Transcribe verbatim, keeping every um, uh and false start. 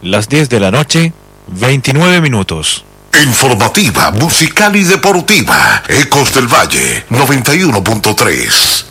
Las diez de la noche, veintinueve minutos. Informativa, musical y deportiva. Ecos del Valle, noventa y uno punto tres.